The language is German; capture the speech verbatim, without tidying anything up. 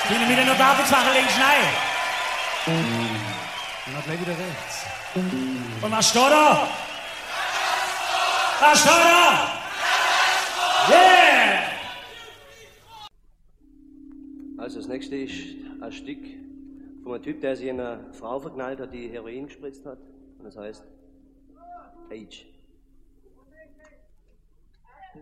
Finden wieder nur Davidswache links rein. Und dann gleich wieder rechts. Und was steht da? Was steht da? Yeah! Also das nächste ist ein Stück von einem Typ, der sich in eine Frau verknallt hat, die Heroin gespritzt hat. Und das heißt Age.